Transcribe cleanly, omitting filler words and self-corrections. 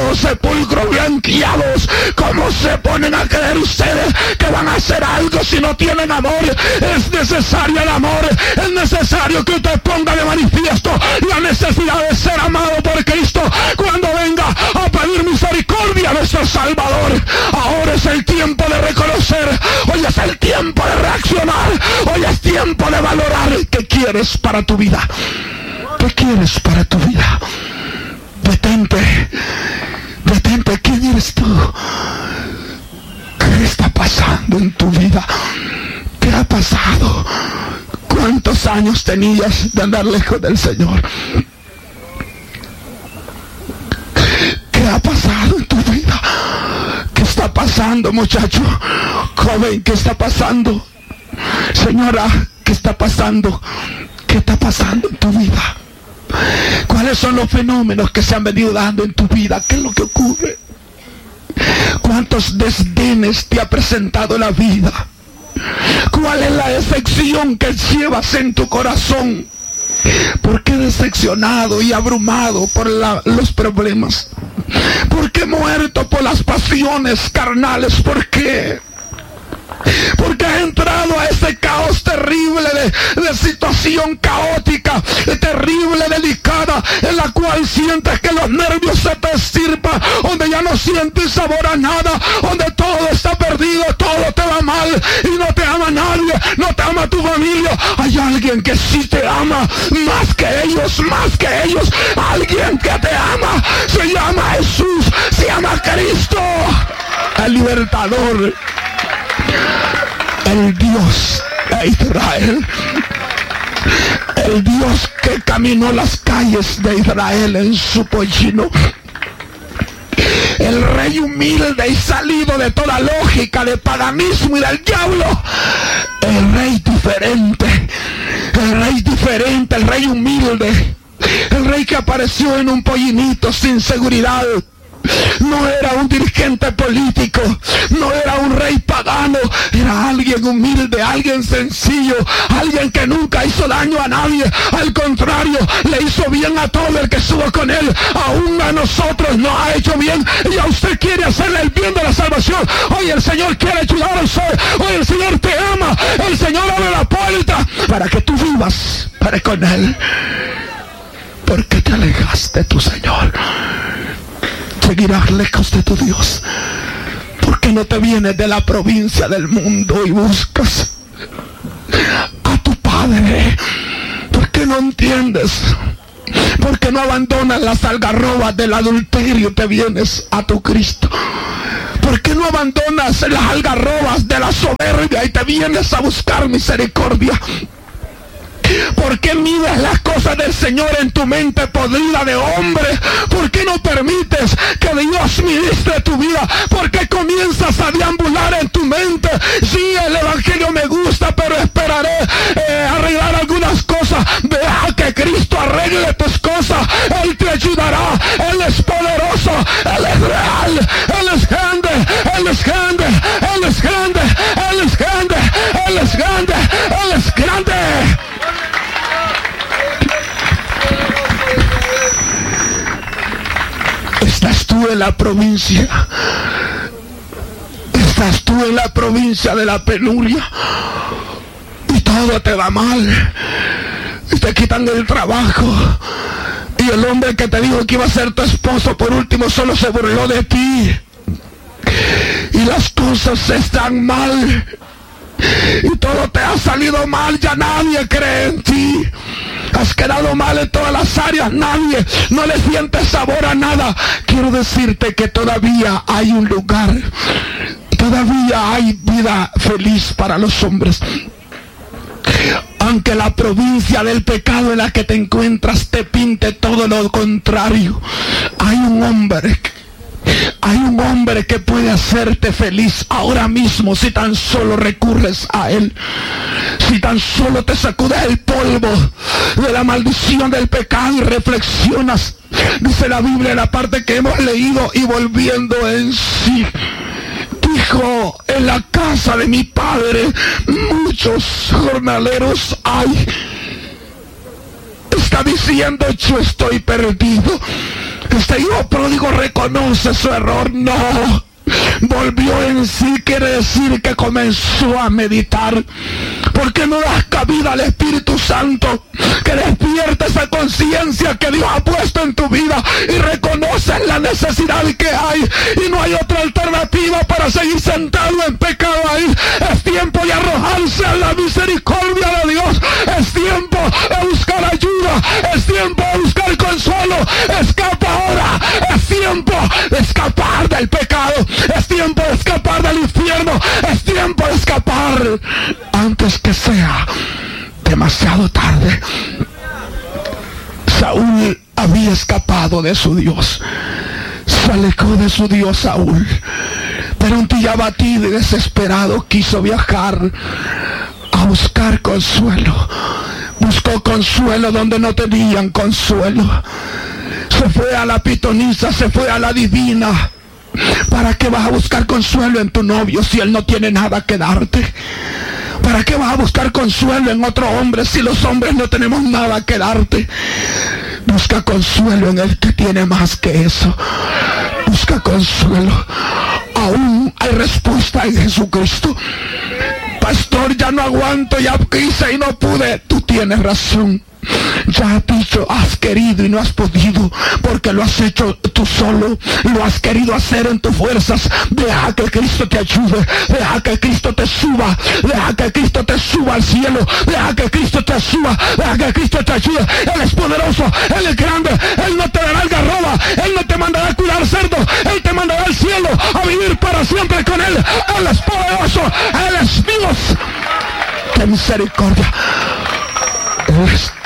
los sepulcros blanqueados. ¿Cómo se ponen a creer ustedes que van a hacer algo si no tienen amor? Es necesario el amor. Es necesario que usted ponga de manifiesto la necesidad de ser amado por Cristo cuando venga a pedir misericordia a nuestro Salvador. Ahora es el tiempo de reconocer. Hoy es el tiempo de reaccionar. Hoy es tiempo de valorar. ¿Qué quieres para tu vida? ¿Qué quieres para tu vida? Detente. Detente. ¿Quién eres tú? ¿Qué está pasando en tu vida? ¿Qué ha pasado? ¿Cuántos años tenías de andar lejos del Señor? ¿Qué ha pasado en tu vida? ¿Qué está pasando, muchacho? Joven, ¿qué está pasando? Señora, ¿qué está pasando? ¿Qué está pasando en tu vida? ¿Cuáles son los fenómenos que se han venido dando en tu vida? ¿Qué es lo que ocurre? ¿Cuántos desdenes te ha presentado la vida? ¿Cuál es la decepción que llevas en tu corazón? ¿Por qué decepcionado y abrumado por los problemas? ¿Por qué muerto por las pasiones carnales? ¿Por qué? Porque has entrado a ese caos terrible de situación caótica, terrible, delicada, en la cual sientes que los nervios se te estirpan, donde ya no sientes sabor a nada, donde todo está perdido, todo te va mal y no te ama nadie, no te ama tu familia. Hay alguien que sí te ama, más que ellos, alguien que te ama, se llama Jesús, se llama Cristo, el libertador. El Dios de Israel, el Dios que caminó las calles de Israel en su pollino, el rey humilde y salido de toda lógica de paganismo y del diablo, el rey diferente, el rey humilde, el rey que apareció en un pollinito sin seguridad. No era un dirigente político, no era un rey pagano, era alguien humilde, alguien sencillo, alguien que nunca hizo daño a nadie, al contrario, le hizo bien a todo el que estuvo con él, aún a nosotros nos ha hecho bien, y a usted quiere hacerle el bien de la salvación. Hoy el Señor quiere ayudar a usted, hoy el Señor te ama, el Señor abre la puerta para que tú vivas para con Él. ¿Por qué te alejaste de tu Señor? Seguirás lejos de tu Dios. ¿Por qué no te vienes de la provincia del mundo y buscas a tu Padre? ¿Por qué no entiendes? ¿Por qué no abandonas las algarrobas del adulterio y te vienes a tu Cristo? ¿Por qué no abandonas las algarrobas de la soberbia y te vienes a buscar misericordia? ¿Por qué mides las cosas del Señor en tu mente podrida de hombre? ¿Por qué no permites que Dios ministre tu vida? ¿Por qué comienzas a deambular en tu mente? Sí, el evangelio me gusta, pero esperaré arreglar algunas cosas. Deja que Cristo arregle tus cosas. Él te ayudará. Él es poderoso. Él es real. Él es grande. Él es grande. Él es grande. Él es grande. Él es grande. Él es grande. ¿Estás tú en la provincia? ¿Estás tú en la provincia de la penuria? Y todo te va mal. Y te quitan el trabajo. Y el hombre que te dijo que iba a ser tu esposo, por último solo se burló de ti. Y las cosas están mal. Y todo te ha salido mal, ya nadie cree en ti. Has quedado mal en todas las áreas, nadie, no le sientes sabor a nada. Quiero decirte que todavía hay un lugar, todavía hay vida feliz para los hombres. Aunque la provincia del pecado en la que te encuentras te pinte todo lo contrario, hay un hombre que puede hacerte feliz ahora mismo si tan solo recurres a Él. Si tan solo te sacudes el polvo de la maldición del pecado y reflexionas. Dice la Biblia en la parte que hemos leído: y volviendo en sí, dijo: en la casa de mi Padre muchos jornaleros hay. Está diciendo: yo estoy perdido. Este hijo pródigo reconoce su error. No. Volvió en sí, quiere decir que comenzó a meditar. ¿Por qué no das cabida al Espíritu Santo que despierte esa conciencia que Dios ha puesto en tu vida y reconoces la necesidad que hay y no hay otra alternativa para seguir sentado en pecado ahí? Es tiempo de arrojarse a la misericordia de Dios. Es tiempo de buscar ayuda. Es tiempo de buscar consuelo. Escapa ahora. Es tiempo de escapar del pecado. Es tiempo de escapar del infierno. Es tiempo de escapar antes que sea demasiado tarde. Saúl había escapado de su Dios. Se alejó de su Dios Saúl. Pero un día abatido y desesperado quiso viajar a buscar consuelo. Buscó consuelo donde no tenían consuelo. Se fue a la pitonisa, se fue a la divina. ¿Para qué vas a buscar consuelo en tu novio si él no tiene nada que darte? ¿Para qué vas a buscar consuelo en otro hombre si los hombres no tenemos nada que darte? Busca consuelo en el que tiene más que eso. Busca consuelo. Aún hay respuesta en Jesucristo. Pastor, ya no aguanto, ya quise y no pude. Tú tienes razón. Ya has dicho, has querido y no has podido, porque lo has hecho tú solo, lo has querido hacer en tus fuerzas. Deja que Cristo te ayude, deja que Cristo te suba, deja que Cristo te suba al cielo, deja que Cristo te suba, deja que Cristo te ayude. Él es poderoso, Él es grande, Él no te dará algarroba, Él no te mandará a cuidar cerdo, Él te mandará al cielo a vivir para siempre con Él. Él es poderoso, Él es Dios. ¡Qué misericordia! Él es